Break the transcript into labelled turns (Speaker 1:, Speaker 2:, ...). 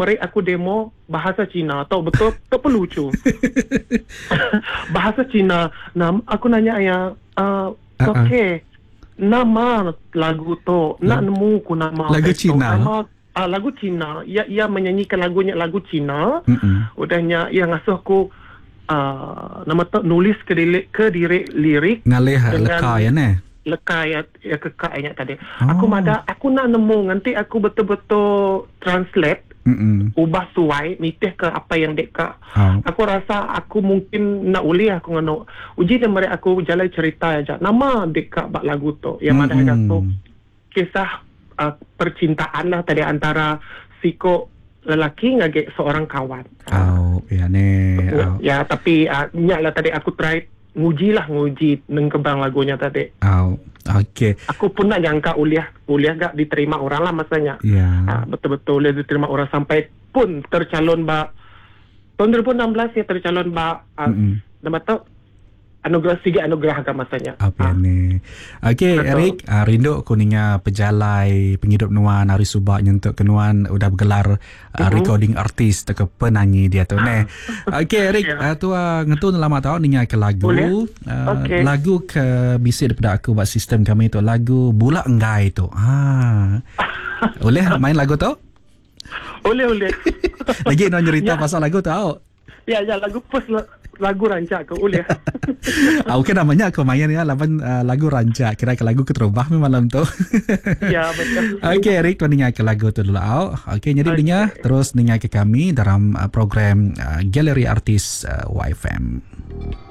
Speaker 1: mereka aku demo bahasa Cina. Tahu betul tak perlu lucu. Bahasa Cina. Aku nanya ayah, okey, nama lagu tu, nak nemu ku nama
Speaker 2: lagu Cina.
Speaker 1: Nama lagu Cina. Ia menyanyikan lagu Cina. Udahnya ia ngasuh aku nama tu nulis ke diri lirik
Speaker 2: ngalih leka ya ne.
Speaker 1: Leka ya kekaknya tadi. Aku nak nemu nanti aku betul-betul translate, ubah suai mitih ke apa yang deka. Aku rasa aku mungkin nak aku ngano uji dan mereka aku jalan cerita aja. Nama deka bak lagu tu yang mana aku kisah percintaan lah tadi antara siko lelaki ngage seorang kawan.
Speaker 2: Ya ne.
Speaker 1: Ya tapi nyak lah tadi aku try nguji nengkebang lagunya tadi.
Speaker 2: Okey.
Speaker 1: Aku pun nak jangka uliah gak diterima orang lah masanya. Betul-betul uliah diterima orang sampai pun tercalon tahun 2016 ya tercalon nama tu anugerah agak masanya.
Speaker 2: Apa ni? Okey, Eric, rindu kuningnya pejalai penghidup nuan hari subak nyentuk kenuan udah bergelar recording artist ke penyanyi dia tu ne. Okey, Eric, tu ngetun lama tahu ninya ke lagu. Lagu ke bisik daripada aku buat sistem kami tu lagu Bula Enggai tu. Boleh main lagu tu?
Speaker 1: Boleh.
Speaker 2: Lagi nak cerita pasal lagu tahu.
Speaker 1: Ya, lagu first lagu rancak ke boleh.
Speaker 2: Okey, namanya aku main ya lagu rancak. Kira ke lagu keterubah malam tu.
Speaker 1: Ya, betul.
Speaker 2: Okey, Eric, tu dengar ke lagu tu dulu. Okey, jadi dengar terus dengar ke kami dalam program Galeri Artis YFM.